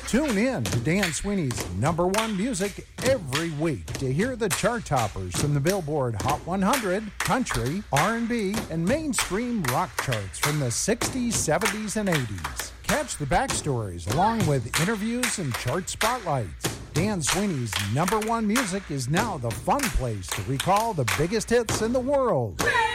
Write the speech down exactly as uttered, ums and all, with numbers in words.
Tune in to Dan Sweeney's Number One Music every week to hear the chart toppers from the Billboard Hot one hundred, country, R and B, and mainstream rock charts from the sixties, seventies, and eighties. Catch the backstories along with interviews and chart spotlights. Dan Sweeney's Number One Music is now the fun place to recall the biggest hits in the world.